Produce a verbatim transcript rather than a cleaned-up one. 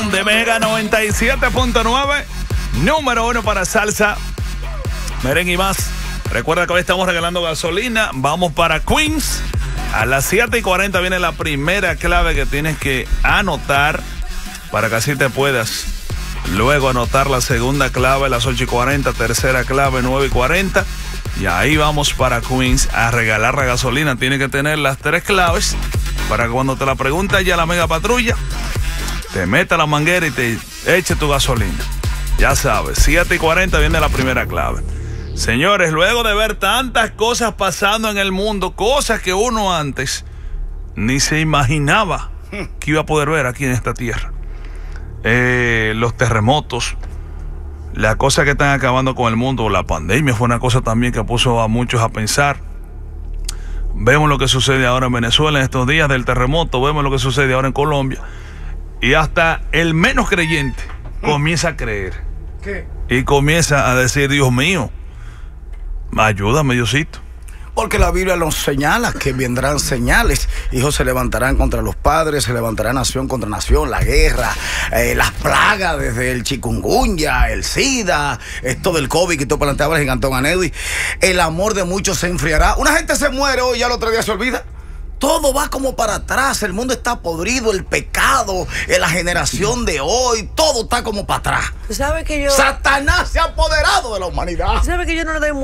estación de Mega noventa y siete punto nueve, número uno para salsa, merengue y más. Recuerda que hoy estamos regalando gasolina. Vamos para Queens. A las siete y cuarenta viene la primera clave que tienes que anotar para que así te puedas luego anotar la segunda clave a las ocho y cuarenta, tercera clave nueve y cuarenta. Y ahí vamos para Queens a regalar la gasolina. Tienes que tener las tres claves para que cuando te la pregunta ya la mega patrulla, te meta la manguera y te eche tu gasolina. Ya sabes, siete y cuarenta viene la primera clave. Señores, luego de ver tantas cosas pasando en el mundo, cosas que uno antes ni se imaginaba que iba a poder ver aquí en esta tierra. Eh, los terremotos, las cosas que están acabando con el mundo, la pandemia fue una cosa también que puso a muchos a pensar. Vemos lo que sucede ahora en Venezuela en estos días del terremoto, vemos lo que sucede ahora en Colombia. Y hasta el menos creyente comienza a creer. ¿Qué? Y comienza a decir, Dios mío, ayúdame, Diosito. Porque la Biblia nos señala que vendrán señales. Hijos se levantarán contra los padres, se levantará nación contra nación, la guerra, eh, las plagas, desde el chikungunya, el SIDA, esto del COVID que tú planteabas, el gigantón Anedi. El amor de muchos se enfriará. Una gente se muere hoy, ya el otro día se olvida. Todo va como para atrás, el mundo está podrido, el pecado, en la generación de hoy, todo está como para atrás. ¿Sabes que yo... Satanás se ha apoderado de la humanidad. ¿Sabes que yo no le doy